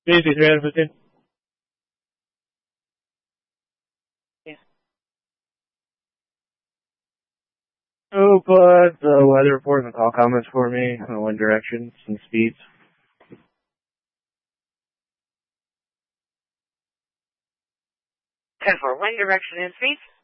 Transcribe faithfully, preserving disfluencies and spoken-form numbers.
Easy, three hundred fifteen. Yeah. Oh, put the weather report and the call comments for me on wind directions and speeds. ten four, wind direction and speed.